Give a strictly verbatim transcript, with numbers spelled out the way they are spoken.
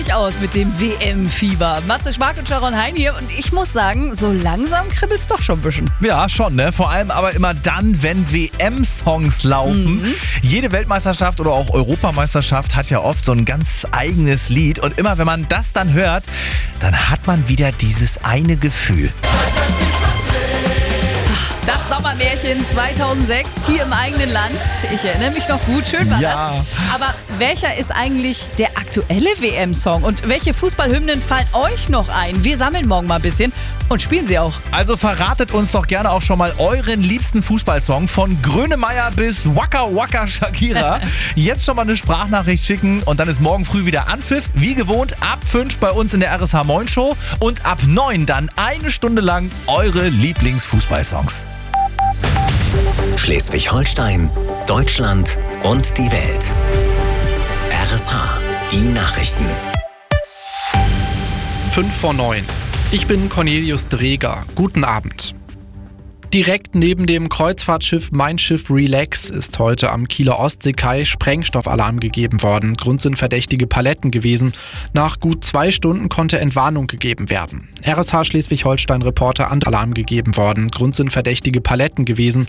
Aus mit dem W M-Fieber. Matze Schmark und Sharon Hein hier und ich muss sagen, so langsam kribbelt's doch schon ein bisschen. Ja, schon, ne? Vor allem aber immer dann, wenn W M-Songs laufen. Mhm. Jede Weltmeisterschaft oder auch Europameisterschaft hat ja oft so ein ganz eigenes Lied und immer wenn man das dann hört, dann hat man wieder dieses eine Gefühl. Das Sommermärchen zweitausendsechs hier im eigenen Land. Ich erinnere mich noch gut, schön war Ja. das. Aber welcher ist eigentlich der aktuelle W M-Song? Und welche Fußballhymnen fallen euch noch ein? Wir sammeln morgen mal ein bisschen und spielen sie auch. Also verratet uns doch gerne auch schon mal euren liebsten Fußballsong von Grönemeyer bis Waka Waka Shakira. Jetzt schon mal eine Sprachnachricht schicken und dann ist morgen früh wieder Anpfiff. Wie gewohnt ab fünf bei uns in der R S H Moin Show und ab neun dann eine Stunde lang eure Lieblingsfußballsongs. Schleswig-Holstein, Deutschland und die Welt. R S H, die Nachrichten. fünf vor neun. Ich bin Cornelius Dreger. Guten Abend. Direkt neben dem Kreuzfahrtschiff Mein Schiff Relax ist heute am Kieler Ostseekai Sprengstoffalarm gegeben worden. Grund sind verdächtige Paletten gewesen. Nach gut zwei Stunden konnte Entwarnung gegeben werden. R S H Schleswig-Holstein-Reporter an Alarm gegeben worden. Grund sind verdächtige Paletten gewesen.